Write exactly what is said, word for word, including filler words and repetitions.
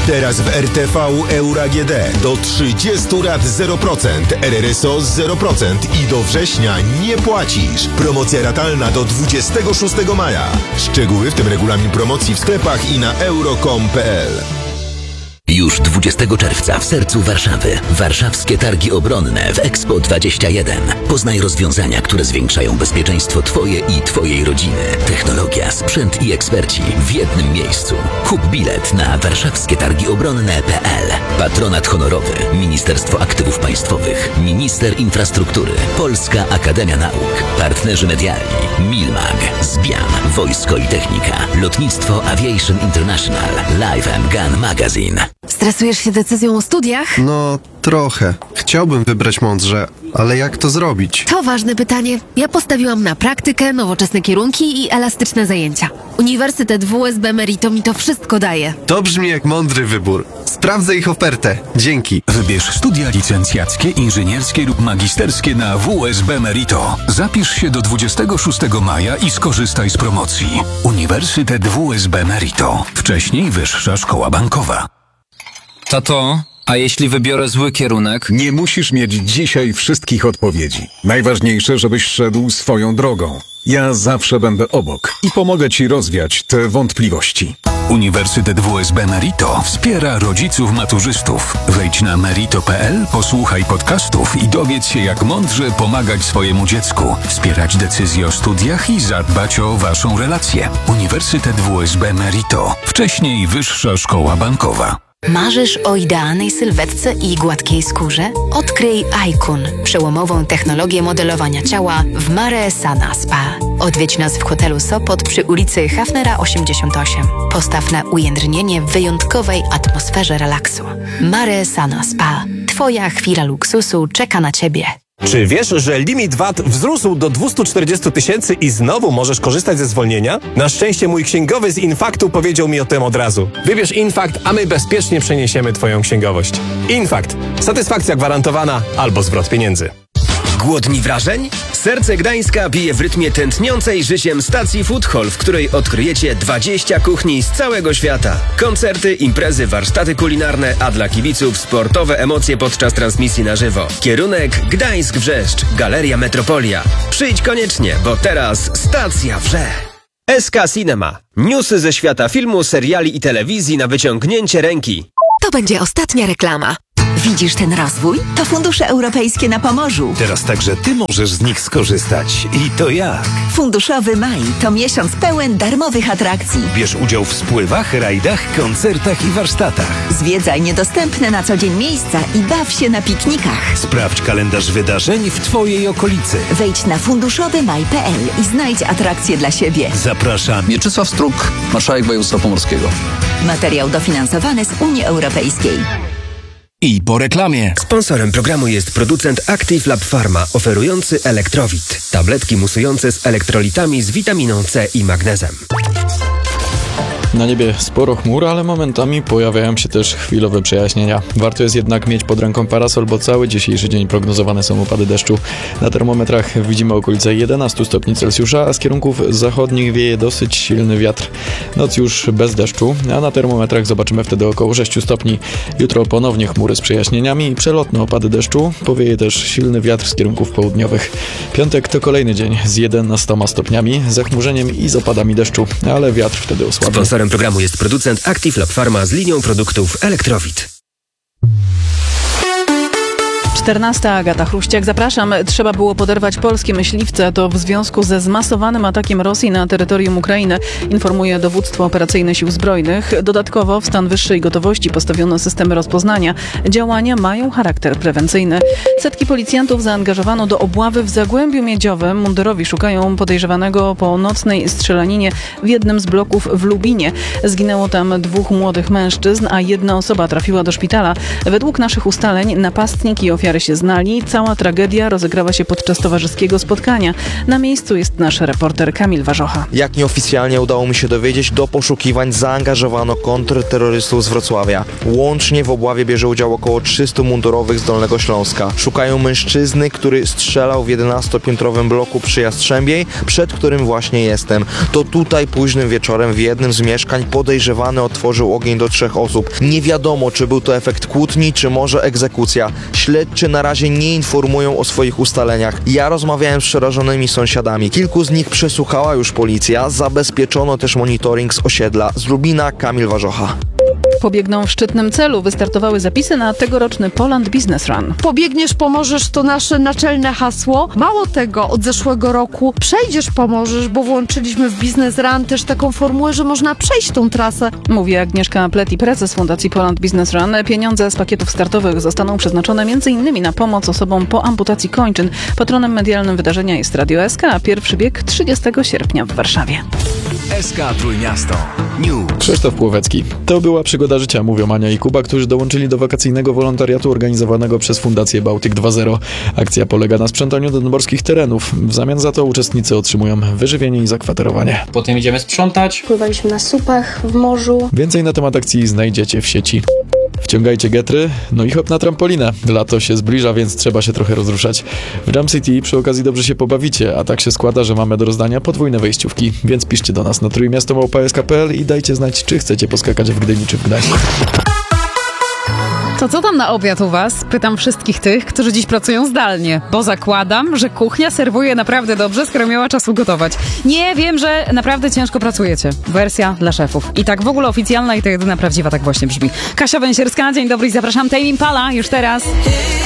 Teraz w R T V Euro A G D do trzydziestu rat zero procent, R R S O zero procent i do września nie płacisz. Promocja ratalna do dwudziestego szóstego maja. Szczegóły, w tym regulamin promocji w sklepach i na euro kropka com kropka p l. Już dwudziestego czerwca w sercu Warszawy. Warszawskie Targi Obronne w Expo dwadzieścia jeden. Poznaj rozwiązania, które zwiększają bezpieczeństwo Twoje i Twojej rodziny. Technologia, sprzęt i eksperci w jednym miejscu. Kup bilet na warszawskie targi obronne kropka p l. Patronat honorowy Ministerstwo Aktywów Państwowych, Minister Infrastruktury, Polska Akademia Nauk, partnerzy medialni Milmag, Zbian, Wojsko i Technika, Lotnictwo Aviation International, Live and Gun Magazine. Stresujesz się decyzją o studiach? No, trochę. Chciałbym wybrać mądrze, ale jak to zrobić? To ważne pytanie. Ja postawiłam na praktykę, nowoczesne kierunki i elastyczne zajęcia. Uniwersytet W S B Merito mi to wszystko daje. To brzmi jak mądry wybór. Sprawdzę ich ofertę. Dzięki. Wybierz studia licencjackie, inżynierskie lub magisterskie na W S B Merito. Zapisz się do dwudziestego szóstego maja i skorzystaj z promocji. Uniwersytet W S B Merito. Wcześniej Wyższa Szkoła Bankowa. Tato, a jeśli wybiorę zły kierunek? Nie musisz mieć dzisiaj wszystkich odpowiedzi. Najważniejsze, żebyś szedł swoją drogą. Ja zawsze będę obok i pomogę Ci rozwiać te wątpliwości. Uniwersytet W S B Merito wspiera rodziców maturzystów. Wejdź na merito kropka p l, posłuchaj podcastów i dowiedz się, jak mądrze pomagać swojemu dziecku, wspierać decyzje o studiach i zadbać o Waszą relację. Uniwersytet W S B Merito. Wcześniej Wyższa Szkoła Bankowa. Marzysz o idealnej sylwetce i gładkiej skórze? Odkryj Icon, przełomową technologię modelowania ciała w Mare Sana Spa. Odwiedź nas w hotelu Sopot przy ulicy Hafnera osiemdziesiąt osiem. Postaw na ujędrnienie w wyjątkowej atmosferze relaksu. Mare Sana Spa. Twoja chwila luksusu czeka na Ciebie. Czy wiesz, że limit V A T wzrósł do dwieście czterdzieści tysięcy i znowu możesz korzystać ze zwolnienia? Na szczęście mój księgowy z Infaktu powiedział mi o tym od razu. Wybierz Infakt, a my bezpiecznie przeniesiemy Twoją księgowość. Infakt. Satysfakcja gwarantowana albo zwrot pieniędzy. Głodni wrażeń? Serce Gdańska bije w rytmie tętniącej życiem stacji Food Hall, w której odkryjecie dwadzieścia kuchni z całego świata. Koncerty, imprezy, warsztaty kulinarne, a dla kibiców sportowe emocje podczas transmisji na żywo. Kierunek Gdańsk-Wrzeszcz, Galeria Metropolia. Przyjdź koniecznie, bo teraz stacja wrze. S K Cinema. Newsy ze świata filmu, seriali i telewizji na wyciągnięcie ręki. To będzie ostatnia reklama. Widzisz ten rozwój? To fundusze europejskie na Pomorzu. Teraz także Ty możesz z nich skorzystać. I to jak? Funduszowy maj to miesiąc pełen darmowych atrakcji. Bierz udział w spływach, rajdach, koncertach i warsztatach. Zwiedzaj niedostępne na co dzień miejsca i baw się na piknikach. Sprawdź kalendarz wydarzeń w Twojej okolicy. Wejdź na funduszowymaj kropka p l i znajdź atrakcje dla siebie. Zapraszam. Mieczysław Struk, marszałek województwa pomorskiego. Materiał dofinansowany z Unii Europejskiej. I po reklamie. Sponsorem programu jest producent Active Lab Pharma, oferujący Elektrowit. Tabletki musujące z elektrolitami z witaminą C i magnezem. Na niebie sporo chmur, ale momentami pojawiają się też chwilowe przejaśnienia. Warto jest jednak mieć pod ręką parasol, bo cały dzisiejszy dzień prognozowane są opady deszczu. Na termometrach widzimy okolice jedenaście stopni Celsjusza, a z kierunków zachodnich wieje dosyć silny wiatr. Noc już bez deszczu, a na termometrach zobaczymy wtedy około sześć stopni. Jutro ponownie chmury z przejaśnieniami i przelotne opady deszczu. Powieje też silny wiatr z kierunków południowych. Piątek to kolejny dzień z jedenastoma stopniami, zachmurzeniem i z opadami deszczu, ale wiatr wtedy osłabnie. Sponsorem programu jest producent Active Lab Pharma z linią produktów Elektrowit. czternasta Agata Chruściak. Zapraszam. Trzeba było poderwać polskie myśliwce. To w związku ze zmasowanym atakiem Rosji na terytorium Ukrainy, informuje dowództwo operacyjne Sił Zbrojnych. Dodatkowo w stan wyższej gotowości postawiono systemy rozpoznania. Działania mają charakter prewencyjny. Setki policjantów zaangażowano do obławy w Zagłębiu Miedziowym. Mundurowi szukają podejrzewanego po nocnej strzelaninie w jednym z bloków w Lubinie. Zginęło tam dwóch młodych mężczyzn, a jedna osoba trafiła do szpitala. Według naszych ustaleń napastnik i ofiara miarę się znali. Cała tragedia rozegrała się podczas towarzyskiego spotkania. Na miejscu jest nasz reporter Kamil Warzocha. Jak nieoficjalnie udało mi się dowiedzieć, do poszukiwań zaangażowano kontrterrorystów z Wrocławia. Łącznie w obławie bierze udział około trzystu mundurowych z Dolnego Śląska. Szukają mężczyzny, który strzelał w jedenastopiętrowym bloku przy Jastrzębiej, przed którym właśnie jestem. To tutaj późnym wieczorem w jednym z mieszkań podejrzewany otworzył ogień do trzech osób. Nie wiadomo, czy był to efekt kłótni, czy może egzekucja. Śledczy na razie nie informują o swoich ustaleniach. Ja rozmawiałem z przerażonymi sąsiadami. Kilku z nich przesłuchała już policja. Zabezpieczono też monitoring z osiedla. Z Lubina, Kamil Warzocha. Pobiegną w szczytnym celu. Wystartowały zapisy na tegoroczny Poland Business Run. Pobiegniesz, pomożesz to nasze naczelne hasło. Mało tego, od zeszłego roku przejdziesz, pomożesz, bo włączyliśmy w Business Run też taką formułę, że można przejść tą trasę. Mówi Agnieszka Pleti, prezes Fundacji Poland Business Run. Pieniądze z pakietów startowych zostaną przeznaczone m.in. na pomoc osobom po amputacji kończyn. Patronem medialnym wydarzenia jest Radio S K, a pierwszy bieg trzydziestego sierpnia w Warszawie. S K Trójmiasto. News. Krzysztof Płowecki. To była przygoda życia, mówią Ania i Kuba, którzy dołączyli do wakacyjnego wolontariatu organizowanego przez Fundację Bałtyk dwa zero. Akcja polega na sprzątaniu dąborskich terenów. W zamian za to uczestnicy otrzymują wyżywienie i zakwaterowanie. Potem idziemy sprzątać. Pływaliśmy na supach, w morzu. Więcej na temat akcji znajdziecie w sieci. Wciągajcie getry, no i hop na trampolinę. Lato się zbliża, więc trzeba się trochę rozruszać. W Jump City przy okazji dobrze się pobawicie, a tak się składa, że mamy do rozdania podwójne wejściówki. Więc piszcie do nas na trójmiasto małpa s k kropka p l i dajcie znać, czy chcecie poskakać w Gdyni czy w Gdańsku. To co tam na obiad u was? Pytam wszystkich tych, którzy dziś pracują zdalnie, bo zakładam, że kuchnia serwuje naprawdę dobrze, skoro miała czasu gotować. Nie, wiem, że naprawdę ciężko pracujecie. Wersja dla szefów. I tak w ogóle oficjalna i to jedyna prawdziwa tak właśnie brzmi. Kasia Węsierska, dzień dobry i zapraszam. Tame Impala już teraz.